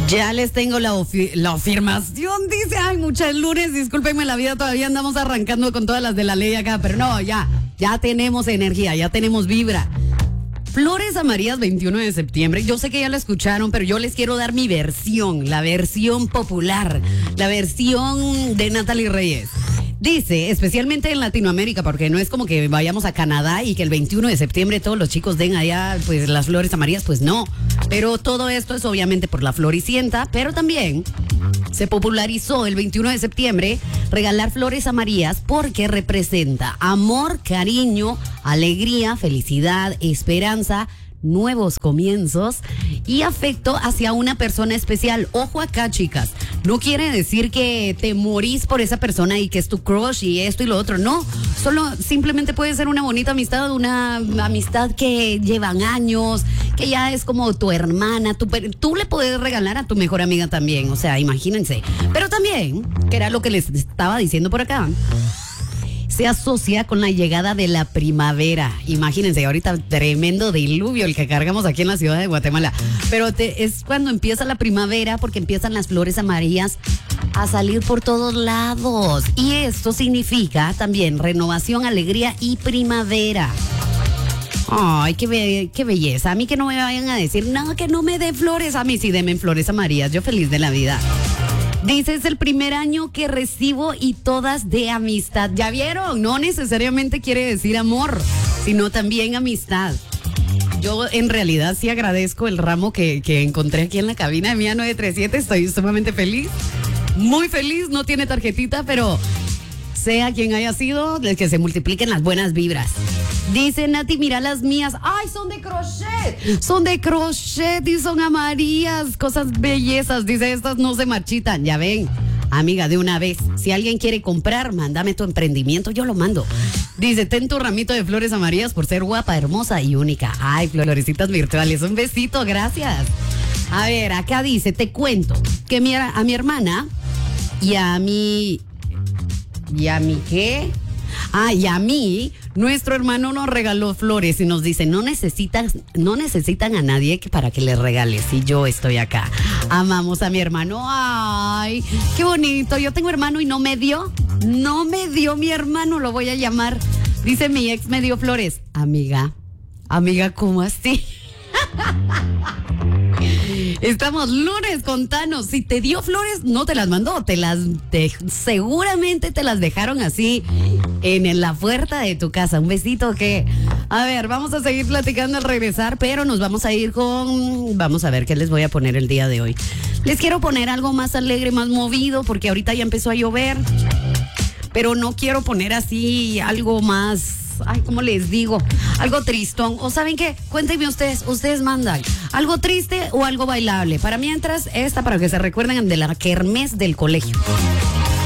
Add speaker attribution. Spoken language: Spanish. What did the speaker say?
Speaker 1: Ya les tengo la afirmación, dice, ay, muchas lunes, discúlpenme la vida, todavía andamos arrancando con todas las de la ley acá, pero no, ya tenemos energía, ya tenemos vibra. Flores amarillas 21 de septiembre, yo sé que ya la escucharon, pero yo les quiero dar mi versión, la versión popular, la versión de Natalie Reyes. Dice, especialmente en Latinoamérica, porque no es como que vayamos a Canadá y que el 21 de septiembre todos los chicos den allá pues las flores amarillas, pues no. Pero todo esto es obviamente por la Floricienta, pero también se popularizó el 21 de septiembre regalar flores amarillas porque representa amor, cariño, alegría, felicidad, esperanza, nuevos comienzos y afecto hacia una persona especial. Ojo acá, chicas, no quiere decir que te morís por esa persona y que es tu crush y esto y lo otro, no, solo simplemente puede ser una bonita amistad, una amistad que llevan años, que ya es como tu hermana, tú le puedes regalar a tu mejor amiga también, o sea, imagínense, pero también, que era lo que les estaba diciendo por acá, se asocia con la llegada de la primavera. Imagínense, ahorita tremendo diluvio el que cargamos aquí en la ciudad de Guatemala. Pero es cuando empieza la primavera porque empiezan las flores amarillas a salir por todos lados. Y esto significa también renovación, alegría y primavera. Ay, qué belleza. A mí que no me vayan a decir, no, que no me den flores. A mí sí denme flores amarillas. Yo feliz de la vida. Dice, es el primer año que recibo y todas de amistad. ¿Ya vieron? No necesariamente quiere decir amor, sino también amistad. Yo en realidad sí agradezco el ramo que encontré aquí en la cabina de Mía 937. Estoy sumamente feliz, muy feliz. No tiene tarjetita, pero sea quien haya sido, que se multipliquen las buenas vibras. Dice Nati, mira las mías. ¡Ay, son de crochet! Son de crochet y son amarillas. Cosas bellezas. Dice, estas no se marchitan. Ya ven, amiga, de una vez. Si alguien quiere comprar, mándame tu emprendimiento, yo lo mando. Dice, ten tu ramito de flores amarillas por ser guapa, hermosa y única. Ay, florecitas virtuales. Un besito, gracias. A ver, acá dice, te cuento que a mi hermana y a mi... ¿Y a mí qué? Ah, y a mí, nuestro hermano nos regaló flores y nos dice, no necesitan a nadie para que les regales y yo estoy acá. Amamos a mi hermano. Ay, qué bonito. Yo tengo hermano y no me dio mi hermano, lo voy a llamar. Dice, mi ex me dio flores. Amiga, ¿cómo así? Estamos lunes, contanos. Si te dio flores, no te las mandó, seguramente te las dejaron así en la puerta de tu casa. Un besito que... A ver, vamos a seguir platicando al regresar, pero nos vamos a ir vamos a ver qué les voy a poner el día de hoy. Les quiero poner algo más alegre, más movido, porque ahorita ya empezó a llover, pero no quiero poner así algo más... Ay, ¿cómo les digo? Algo tristón. ¿O saben qué? Cuéntenme ustedes mandan. ¿Algo triste o algo bailable? Para mientras, para que se recuerden de la kermés del colegio.